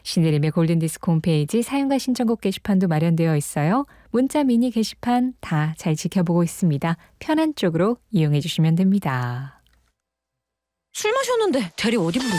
신혜림의 골든디스크 홈페이지 사용과 신청곡 게시판도 마련되어 있어요. 문자 미니 게시판 다 잘 지켜보고 있습니다. 편한 쪽으로 이용해 주시면 됩니다. 술 마셨는데 대리 어디 부르지?